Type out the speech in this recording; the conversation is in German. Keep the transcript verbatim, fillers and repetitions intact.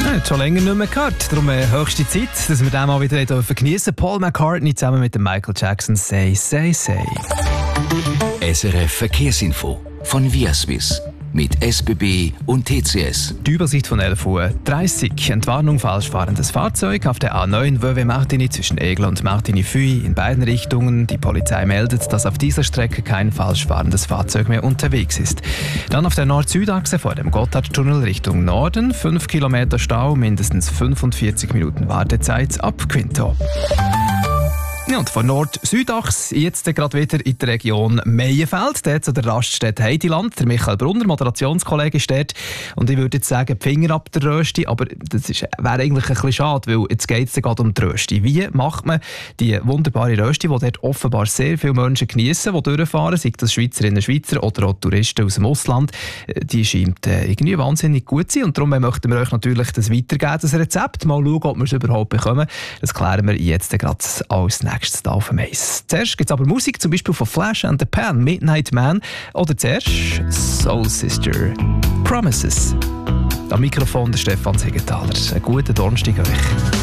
Ja, schon länger nicht mehr gehört. Darum äh, höchste Zeit, dass wir den mal wieder geniessen dürfen. Paul McCartney zusammen mit dem Michael Jackson. Say, say, say. S R F Verkehrsinfo von Viaswiss. Mit S B B und T C S. Die Übersicht von elf Uhr dreißig. Entwarnung falsch fahrendes Fahrzeug auf der A neun Vevey Martigny zwischen Aigle und Martigny-Fuy in beiden Richtungen. Die Polizei meldet, dass auf dieser Strecke kein falsch fahrendes Fahrzeug mehr unterwegs ist. Dann auf der Nord-Süd-Achse vor dem Gotthardtunnel Richtung Norden. fünf Kilometer Stau, mindestens fünfundvierzig Minuten Wartezeit ab Quinto. Ja, und von Nord-Südachse jetzt gerade wieder in der Region Meienfeld, dort zu der Raststätte Heidiland. Der Michael Brunner, Moderationskollege, ist dort. Und ich würde jetzt sagen, die Finger ab der Rösti, aber das wäre eigentlich ein bisschen schade, weil jetzt geht es gerade um die Rösti. Wie macht man die wunderbare Rösti, die dort offenbar sehr viele Menschen geniessen, die durchfahren, sei das Schweizerinnen und Schweizer oder auch Touristen aus dem Ausland, die scheint äh, irgendwie wahnsinnig gut zu sein. Und darum möchten wir euch natürlich das weitergeben, das Rezept. Mal schauen, ob wir es überhaupt bekommen. Das klären wir jetzt gerade als nächstes. Auf dem Eis. Zuerst gibt es aber Musik, zum Beispiel von Flash and the Pan, Midnight Man. Oder zuerst Soul Sister, Promises. Am Mikrofon der Stefan Siegenthaler. Einen guten Donnerstag euch.